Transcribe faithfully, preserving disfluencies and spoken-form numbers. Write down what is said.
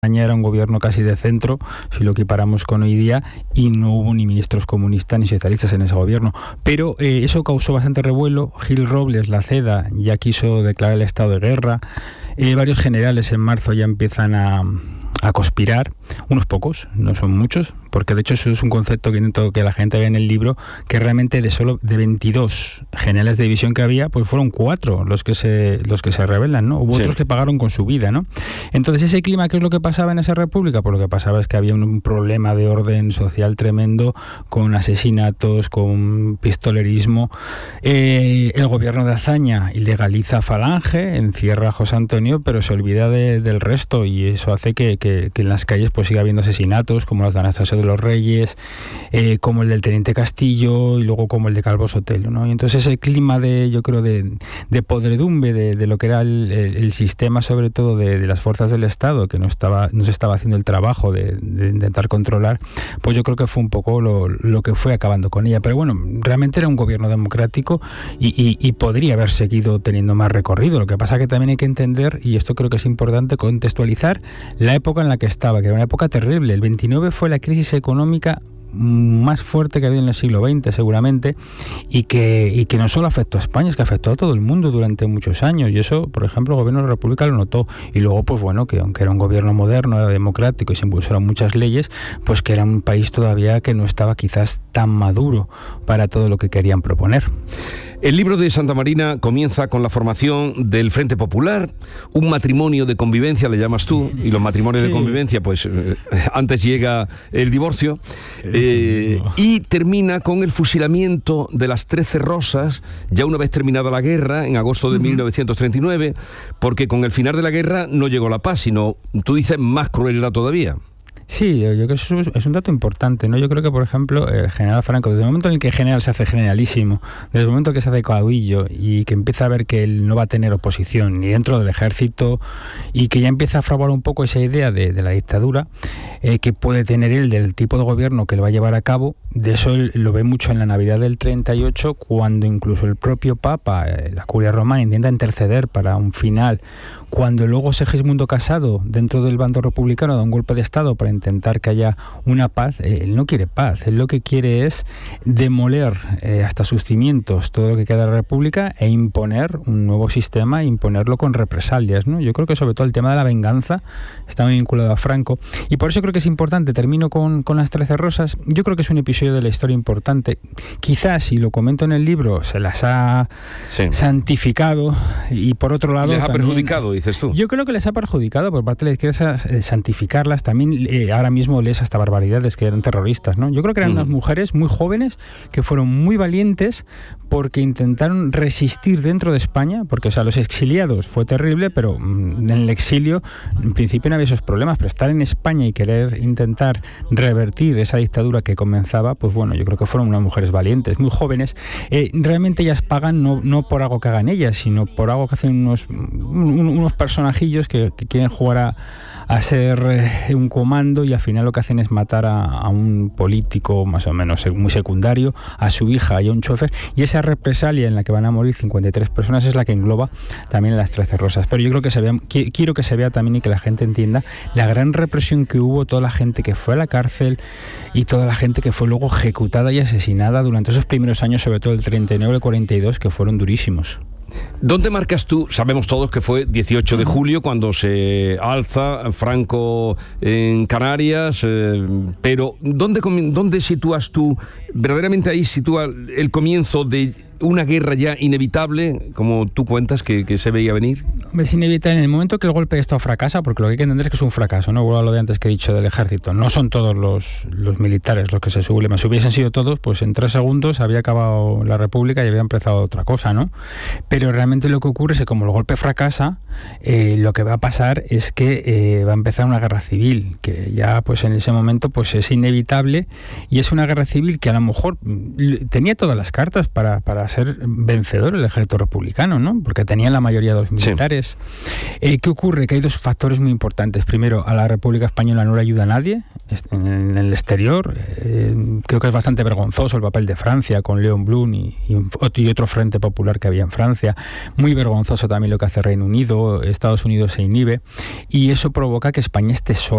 España era un gobierno casi de centro, si lo equiparamos con hoy día, y no hubo ni ministros comunistas ni socialistas en ese gobierno. Pero eh, eso causó bastante revuelo. Gil Robles, la CEDA, ya quiso declarar el estado de guerra. Eh, varios generales en marzo ya empiezan a, a conspirar, unos pocos, no son muchos, porque de hecho eso es un concepto que intento que la gente vea en el libro, que realmente de solo de veintidós generales de división que había, pues fueron cuatro los que se los que se rebelan, ¿no? Hubo sí. otros que pagaron con su vida, ¿no? Entonces ese clima, ¿qué es lo que pasaba en esa república? Pues lo que pasaba es que había un, un problema de orden social tremendo, con asesinatos, con pistolerismo. Eh, el gobierno de Azaña ilegaliza a Falange, encierra a José Antonio, pero se olvida de, del resto, y eso hace que, que, que en las calles pues siga habiendo asesinatos, como los de Anastasio de los Reyes, eh, como el del Teniente Castillo, y luego como el de Calvo Sotelo, ¿no? Y entonces ese clima de, yo creo, de, de podredumbre de, de lo que era el, el, el sistema, sobre todo de, de las fuerzas del Estado, que no estaba, no se estaba haciendo el trabajo de, de intentar controlar, pues yo creo que fue un poco lo, lo que fue acabando con ella. Pero bueno, realmente era un gobierno democrático y, y, y podría haber seguido teniendo más recorrido. Lo que pasa que también hay que entender, y esto creo que es importante, contextualizar la época en la que estaba, que era una época terrible. El veintinueve fue la crisis económica más fuerte que ha habido en el siglo veinte, seguramente, y que, y que no solo afectó a España, es que afectó a todo el mundo durante muchos años, y eso, por ejemplo, el gobierno de la República lo notó. Y luego, pues bueno, que aunque era un gobierno moderno, era democrático y se impulsaron muchas leyes, pues que era un país todavía que no estaba quizás tan maduro para todo lo que querían proponer. El libro de Santamarina comienza con la formación del Frente Popular, un matrimonio de convivencia, le llamas tú, y los matrimonios sí. de convivencia, pues eh, antes llega el divorcio, eh, y termina con el fusilamiento de las Trece Rosas, ya una vez terminada la guerra, en agosto de uh-huh. mil novecientos treinta y nueve, porque con el final de la guerra no llegó la paz, sino, tú dices, más crueldad todavía. Sí, yo creo que eso es un dato importante, ¿no? Yo creo que, por ejemplo, el general Franco, desde el momento en el que el general se hace generalísimo, desde el momento que se hace caudillo y que empieza a ver que él no va a tener oposición ni dentro del ejército, y que ya empieza a fraguar un poco esa idea de, de la dictadura eh, que puede tener él, del tipo de gobierno que él va a llevar a cabo, de eso él lo ve mucho en la Navidad del treinta y ocho, cuando incluso el propio Papa, eh, la Curia Romana, intenta interceder para un final, cuando luego Segismundo Casado, dentro del bando republicano, da un golpe de Estado para intentar que haya una paz. Él no quiere paz, él lo que quiere es demoler eh, hasta sus cimientos todo lo que queda de la República e imponer un nuevo sistema, e imponerlo con represalias, ¿no? Yo creo que sobre todo el tema de la venganza está muy vinculado a Franco, y por eso creo que es importante, termino con, con las Trece Rosas. Yo creo que es un episodio de la historia importante, quizás, y lo comento en el libro, se las ha sí. santificado, y por otro lado les ha también, perjudicado, dices tú. Yo creo que les ha perjudicado por parte de la izquierda santificarlas. También eh, ahora mismo lees hasta barbaridades que eran terroristas, ¿no? Yo creo que eran uh-huh. unas mujeres muy jóvenes que fueron muy valientes porque intentaron resistir dentro de España, porque, o sea, los exiliados fue terrible, pero mm, en el exilio en principio no había esos problemas, pero estar en España y querer intentar revertir esa dictadura que comenzaba, pues bueno, yo creo que fueron unas mujeres valientes, muy jóvenes. Eh, realmente ellas pagan no, no por algo que hagan ellas, sino por algo que hacen unos, un, unos personajillos que, que quieren jugar a a ser eh, un comando, y al final lo que hacen es matar a, a un político más o menos muy secundario, a su hija y a un chofer, y esa represalia en la que van a morir cincuenta y tres personas es la que engloba también las Trece Rosas. Pero yo creo que se vea, qu- quiero que se vea también, y que la gente entienda la gran represión que hubo, toda la gente que fue a la cárcel y toda la gente que fue luego ejecutada y asesinada durante esos primeros años, sobre todo el treinta y nueve al cuarenta y dos, que fueron durísimos. ¿Dónde marcas tú? Sabemos todos que fue dieciocho de julio cuando se alza Franco en Canarias, eh, pero ¿dónde, ¿dónde sitúas tú? ¿Verdaderamente ahí sitúa el comienzo de una guerra ya inevitable, como tú cuentas, que, que se veía venir? Es inevitable en el momento que el golpe de Estado fracasa, porque lo que hay que entender es que es un fracaso, ¿no? Vuelvo a lo de antes que he dicho del ejército. No son todos los, los militares los que se subleman. Si hubiesen sido todos, pues en tres segundos había acabado la República y había empezado otra cosa, ¿no? Pero realmente lo que ocurre es que como el golpe fracasa, eh, lo que va a pasar es que eh, va a empezar una guerra civil, que ya pues en ese momento pues es inevitable, y es una guerra civil que a lo mejor tenía todas las cartas para, para ser vencedor el ejército republicano, ¿no? Porque tenían la mayoría de los militares. Sí. Eh, ¿Qué ocurre? Que hay dos factores muy importantes. Primero, a la República Española no le ayuda a nadie en el exterior. Eh, creo que es bastante vergonzoso el papel de Francia con Léon Blum y, y, y otro frente popular que había en Francia. Muy vergonzoso también lo que hace Reino Unido. Estados Unidos se inhibe y eso provoca que España esté sola.